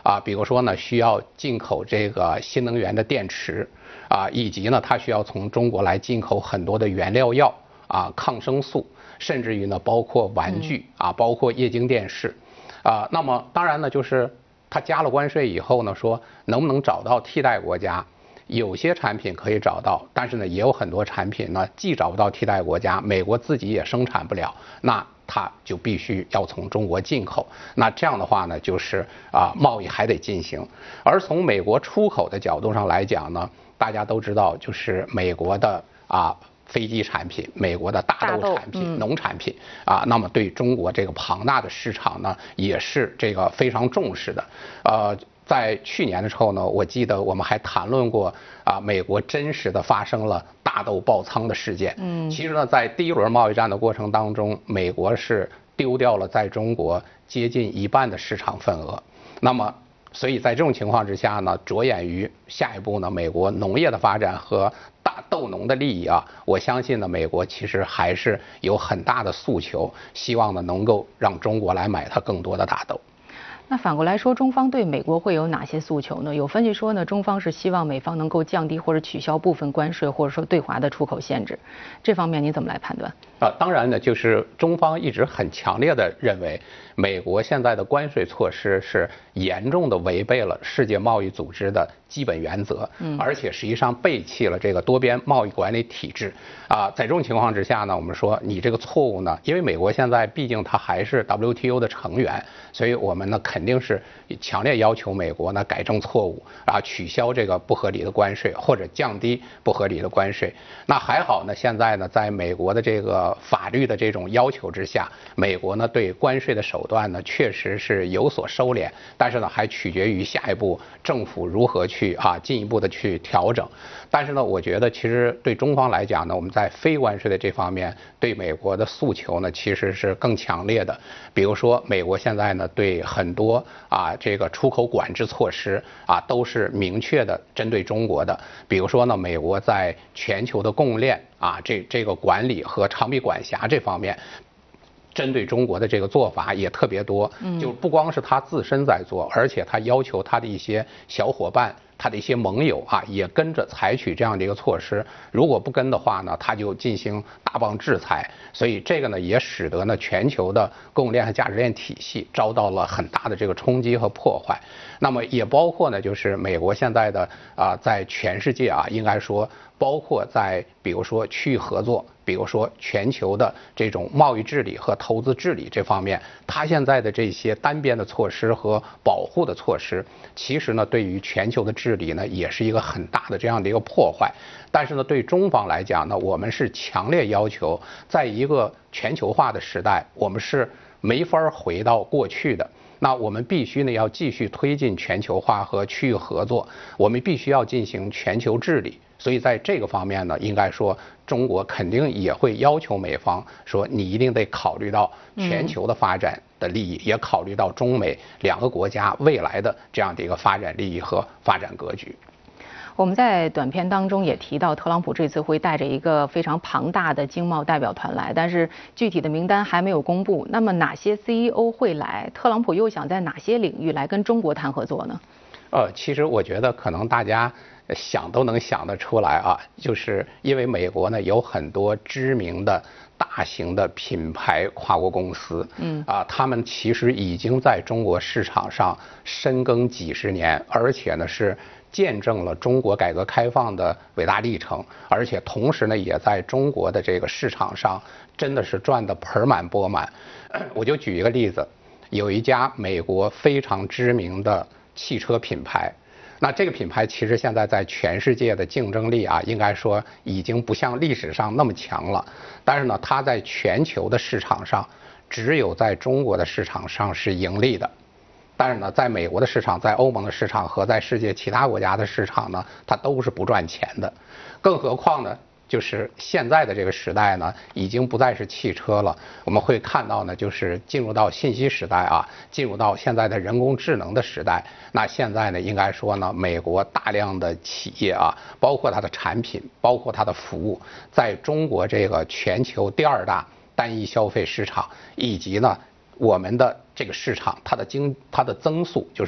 比如说呢需要进口这个新能源的电池以及呢它需要从中国来进口很多的原料药抗生素，甚至于呢包括玩具包括液晶电视那么当然呢就是它加了关税以后呢，说能不能找到替代国家？有些产品可以找到，但是呢，也有很多产品呢，既找不到替代国家，美国自己也生产不了，那它就必须要从中国进口。那这样的话呢，就是贸易还得进行。而从美国出口的角度上来讲呢，大家都知道，就是美国的飞机产品，美国的大豆产品、农产品那么对中国这个庞大的市场呢，也是这个非常重视的。在去年的时候呢，我记得我们还谈论过美国真实的发生了大豆爆仓的事件。其实呢，在第一轮贸易战的过程当中，美国是丢掉了在中国接近1半的市场份额。那么，所以在这种情况之下呢，着眼于下一步呢，美国农业的发展和大豆农的利益我相信呢，美国其实还是有很大的诉求，希望呢能够让中国来买它更多的大豆。 那反过来说，中方对美国会有哪些诉求呢？有分析说呢，中方是希望美方能够降低或者取消部分关税，或者说对华的出口限制。这方面你怎么来判断？ 当然呢，就是中方一直很强烈的认为，美国现在的关税措施是严重的违背了世界贸易组织的基本原则，而且实际上背弃了这个多边贸易管理体制在这种情况之下呢，我们说你这个错误呢，因为美国现在毕竟它还是 WTO 的成员，所以我们呢肯定是强烈要求美国呢改正错误取消这个不合理的关税或者降低不合理的关税。那还好呢，现在呢在美国的这个法律的这种要求之下，美国呢对关税的手段呢确实是有所收敛，但是呢还取决于下一步政府如何去进一步的去调整。但是呢，我觉得其实对中方来讲呢，我们在非关税的这方面对美国的诉求呢其实是更强烈的。比如说，美国现在呢对很多这个出口管制措施都是明确的针对中国的。比如说呢，美国在全球的供应链这个管理和长臂管辖这方面，针对中国的这个做法也特别多，就不光是他自身在做，而且他要求他的一些小伙伴、他的一些盟友也跟着采取这样的一个措施。如果不跟的话呢，他就进行大棒制裁。所以这个呢，也使得呢全球的供应链和价值链体系遭到了很大的这个冲击和破坏。那么也包括呢，就是美国现在的在全世界应该说，包括在比如说区域合作，比如说全球的这种贸易治理和投资治理这方面，它现在的这些单边的措施和保护的措施，其实呢对于全球的治理呢也是一个很大的这样的一个破坏。但是呢，对中方来讲呢，我们是强烈要求，在一个全球化的时代，我们是没法回到过去的。那我们必须呢要继续推进全球化和区域合作，我们必须要进行全球治理。所以在这个方面呢，应该说中国肯定也会要求美方说，你一定得考虑到全球的发展的利益，也考虑到中美2个国家未来的这样的一个发展利益和发展格局。 我们在短片当中也提到，特朗普这次会带着一个非常庞大的经贸代表团来，但是具体的名单还没有公布。那么哪些 CEO 会来？特朗普又想在哪些领域来跟中国谈合作呢？ 其实我觉得可能大家想都能想得出来就是因为美国呢有很多知名的大型的品牌跨国公司，他们其实已经在中国市场上深耕几十年，而且呢是见证了中国改革开放的伟大历程，而且同时呢也在中国的这个市场上真的是赚得盆满钵满。我就举一个例子，有一家美国非常知名的汽车品牌，那这个品牌其实现在在全世界的竞争力应该说已经不像历史上那么强了。但是呢，它在全球的市场上，只有在中国的市场上是盈利的。但是呢，在美国的市场、在欧盟的市场和在世界其他国家的市场呢，它都是不赚钱的。更何况呢，就是现在的这个时代呢，已经不再是汽车了。我们会看到呢，就是进入到信息时代进入到现在的人工智能的时代。那现在呢，应该说呢，美国大量的企业包括它的产品，包括它的服务，在中国这个全球第2大单一消费市场，以及呢我们的这个市场，它的增速就是